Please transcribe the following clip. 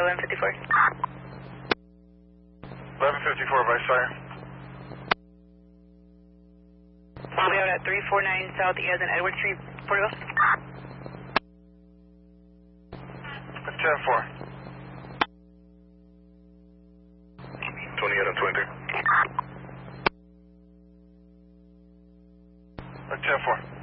1154. 1154, Vice Fire. We'll be out at 349 South East and Edward Street, Porterville. 10-4. 28 on 23. 10-4.